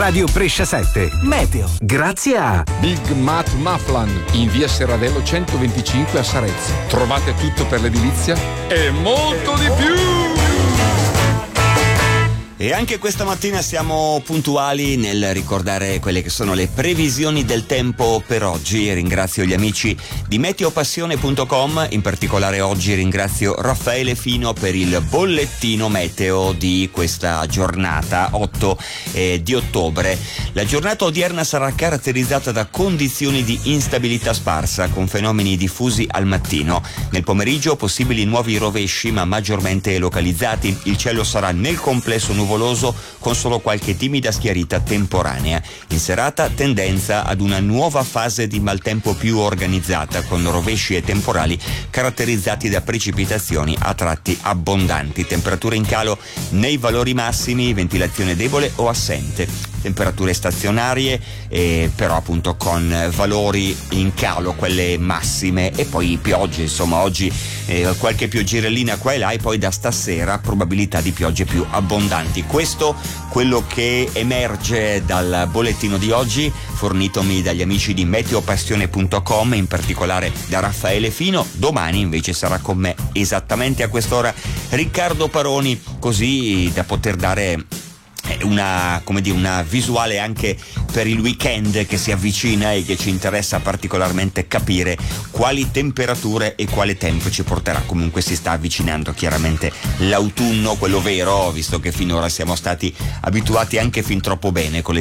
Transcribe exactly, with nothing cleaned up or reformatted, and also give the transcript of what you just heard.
Radio Brescia sette. Meteo. Grazie a Big Mat Maflan in via Serradello centoventicinque a Sarezzo. Trovate tutto per l'edilizia e molto di più! E anche questa mattina siamo puntuali nel ricordare quelle che sono le previsioni del tempo per oggi. Ringrazio gli amici di meteopassione punto com, in particolare oggi ringrazio Raffaele Fino per il bollettino meteo di questa giornata otto eh, di ottobre. La giornata odierna sarà caratterizzata da condizioni di instabilità sparsa con fenomeni diffusi al mattino. Nel pomeriggio possibili nuovi rovesci ma maggiormente localizzati. Il cielo sarà nel complesso nuvoloso con solo qualche timida schiarita temporanea. In serata tendenza ad una nuova fase di maltempo più organizzata con rovesci e temporali caratterizzati da precipitazioni a tratti abbondanti. Temperature in calo nei valori massimi, ventilazione debole o assente. Temperature stazionarie eh, però appunto con valori in calo, quelle massime, e poi piogge, insomma oggi eh, qualche pioggerellina qua e là, e poi da stasera probabilità di piogge più abbondanti. Questo quello che emerge dal bollettino di oggi fornitomi dagli amici di meteopassione punto com, in particolare da Raffaele Fino. Domani invece sarà con me esattamente a quest'ora Riccardo Paroni, così da poter dare una, come dire, una visuale anche per il weekend che si avvicina e che ci interessa particolarmente capire quali temperature e quale tempo ci porterà. Comunque si sta avvicinando chiaramente l'autunno, quello vero, visto che finora siamo stati abituati anche fin troppo bene con le